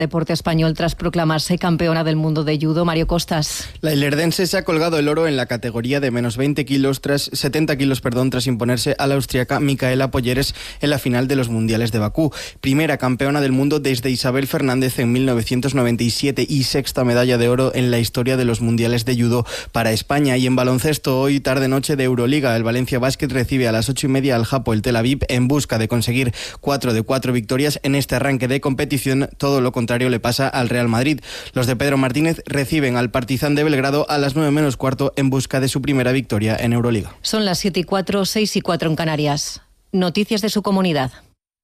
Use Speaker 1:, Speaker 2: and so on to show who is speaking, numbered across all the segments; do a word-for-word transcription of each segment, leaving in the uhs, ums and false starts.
Speaker 1: deporte español tras proclamarse campeona del mundo de judo. Mario Costas.
Speaker 2: La ilerdense se ha colgado el oro en la categoría de menos veinte kilos tras setenta kilos, perdón, tras imponerse a la austriaca Micaela Polleres en la final de los mundiales de Bakú. Primera campeona del mundo desde Isabel Fernández en mil novecientos noventa y siete y sexta medalla de oro en la historia de los mundiales de judo para España. Y en baloncesto, hoy tarde noche de Euroliga, el Valencia Basket recibe a las ocho y media al Hapoel Tel Aviv en busca de conseguir cuatro de cuatro victorias en este arranque de competición. Todo lo contrario le pasa al Real Madrid. Los de Pedro Martínez reciben al Partizan de Belgrado a las nueve menos cuarto en busca de su primera victoria en Euroliga.
Speaker 1: Son las siete y cuatro, seis y cuatro en Canarias. Noticias de su comunidad.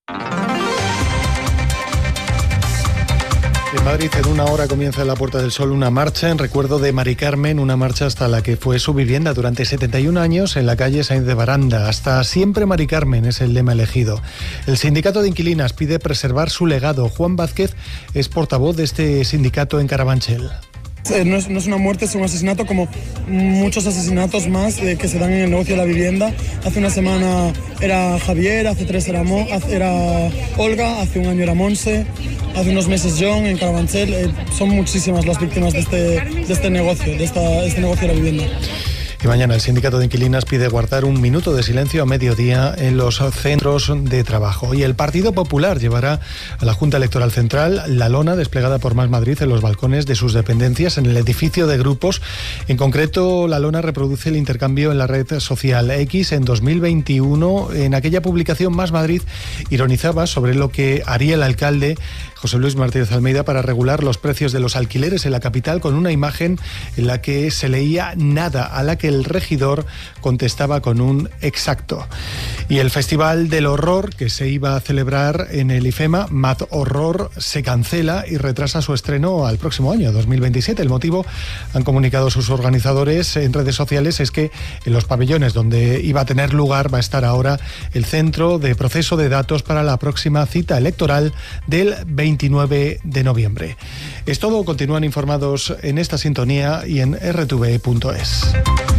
Speaker 3: En Madrid, en una hora comienza en la Puerta del Sol una marcha en recuerdo de Mari Carmen, una marcha hasta la que fue su vivienda durante setenta y un años en la calle Sainz de Baranda. Hasta siempre Mari Carmen es el lema elegido. El sindicato de inquilinas pide preservar su legado. Juan Vázquez es portavoz de este sindicato en Carabanchel.
Speaker 4: No es, no es una muerte, es un asesinato como muchos asesinatos más eh, que se dan en el negocio de la vivienda. Hace una semana era Javier, hace tres era, Mo, era Olga, hace un año era Monse, hace unos meses John en Carabanchel. Eh, son muchísimas las víctimas de este, de este negocio, de esta, este negocio de la vivienda.
Speaker 3: Y mañana el sindicato de inquilinas pide guardar un minuto de silencio a mediodía en los centros de trabajo. Y el Partido Popular llevará a la Junta Electoral Central la lona desplegada por Más Madrid en los balcones de sus dependencias en el edificio de grupos. En concreto, la lona reproduce el intercambio en la red social X en dos mil veintiuno. En aquella publicación, Más Madrid ironizaba sobre lo que haría el alcalde José Luis Martínez Almeida para regular los precios de los alquileres en la capital, con una imagen en la que se leía nada, a la que el regidor contestaba con un exacto. Y el Festival del Horror, que se iba a celebrar en el IFEMA, Mad Horror, se cancela y retrasa su estreno al próximo año, dos mil veintisiete. El motivo, han comunicado sus organizadores en redes sociales, es que en los pabellones donde iba a tener lugar va a estar ahora el centro de proceso de datos para la próxima cita electoral del veintinueve de noviembre. Es todo, continúan informados en esta sintonía y en r t v punto es.